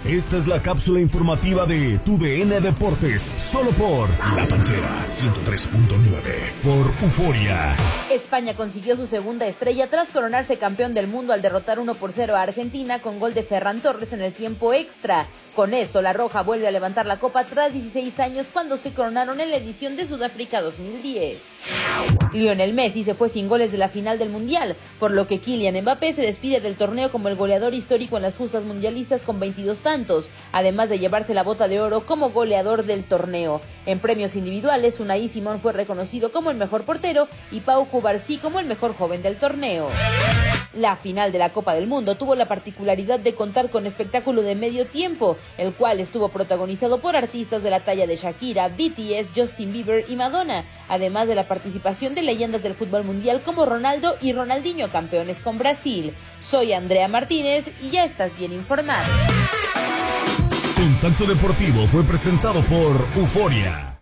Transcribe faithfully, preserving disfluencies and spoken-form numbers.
Esta es la cápsula informativa de Tu D N Deportes, solo por La Pantera ciento tres punto nueve, por Euforia. España consiguió su segunda estrella tras coronarse campeón del mundo al derrotar uno por cero a Argentina con gol de Ferran Torres en el tiempo extra. Con esto, la Roja vuelve a levantar la copa tras dieciséis años cuando se coronaron en la edición de Sudáfrica dos mil diez. Lionel Messi se fue sin goles de la final del Mundial, por lo que Kylian Mbappé se despide del torneo como el goleador histórico en las justas mundialistas con veintidós tantos, además de llevarse la bota de oro como goleador del torneo. En premios individuales, Unai Simón fue reconocido como el mejor portero y Pau Cubarsí como el mejor joven del torneo. La final de la Copa del Mundo tuvo la particularidad de contar con espectáculo de medio tiempo, el cual estuvo protagonizado por artistas de la talla de Shakira, B T S, Justin Bieber y Madonna, además de la participación de leyendas del fútbol mundial como Ronaldo y Ronaldinho, campeones con Brasil. Soy Andrea Martínez y ya estás bien informado. Contacto Deportivo fue presentado por Euforia.